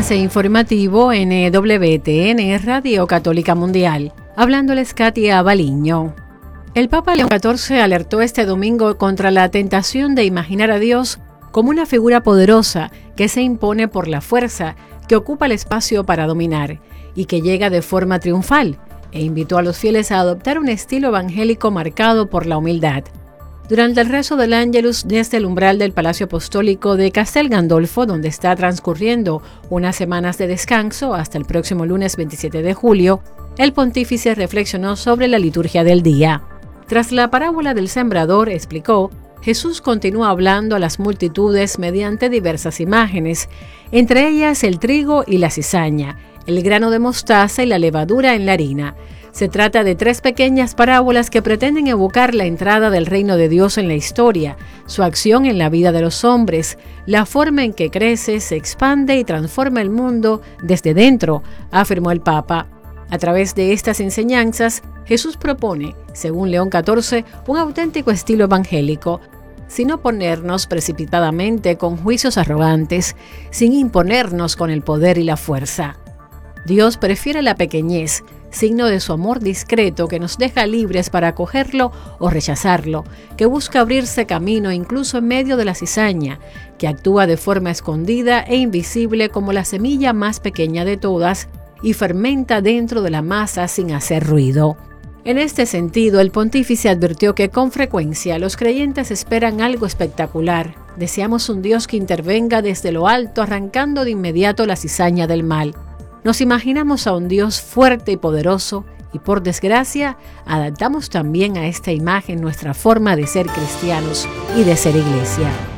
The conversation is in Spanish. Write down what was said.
avance informativo en WTN Radio Católica Mundial. Hablándoles Katia Baliño. El Papa León XIV alertó este domingo contra la tentación de imaginar a Dios como una figura poderosa que se impone por la fuerza, que ocupa el espacio para dominar y que llega de forma triunfal, e invitó a los fieles a adoptar un estilo evangélico marcado por la humildad. Durante el rezo del Ángelus desde el umbral del Palacio Apostólico de Castel Gandolfo, donde está transcurriendo unas semanas de descanso hasta el próximo lunes 27 de julio, el pontífice reflexionó sobre la liturgia del día. Tras la parábola del sembrador, explicó, Jesús continúa hablando a las multitudes mediante diversas imágenes, entre ellas el trigo y la cizaña, el grano de mostaza y la levadura en la harina. Se trata de 3 pequeñas parábolas que pretenden evocar la entrada del reino de Dios en la historia, su acción en la vida de los hombres, la forma en que crece, se expande y transforma el mundo desde dentro, afirmó el Papa. A través de estas enseñanzas, Jesús propone, según León XIV, un auténtico estilo evangélico, sin oponernos precipitadamente con juicios arrogantes, sin imponernos con el poder y la fuerza. Dios prefiere la pequeñez, signo de su amor discreto que nos deja libres para acogerlo o rechazarlo, que busca abrirse camino incluso en medio de la cizaña, que actúa de forma escondida e invisible como la semilla más pequeña de todas y fermenta dentro de la masa sin hacer ruido. En este sentido, el pontífice advirtió que con frecuencia los creyentes esperan algo espectacular. Deseamos un Dios que intervenga desde lo alto, arrancando de inmediato la cizaña del mal. Nos imaginamos a un Dios fuerte y poderoso y, por desgracia, adaptamos también a esta imagen nuestra forma de ser cristianos y de ser iglesia.